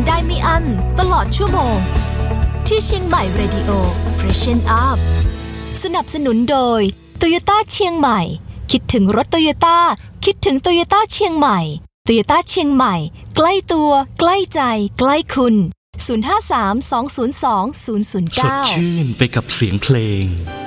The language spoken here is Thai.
ได้ไม่อั้นตลอดชั่วโมงที่เชียงใหม่ Radio Freshen Up สนับสนุนโดย Toyota เชียงใหม่คิดถึงรถ Toyota คิดถึง Toyota เชียงใหม่ Toyota เชียงใหม่ใกล้ตัวใกล้ใจใกล้คุณ053-202-009 สดชื่นไปกับเสียงเพลง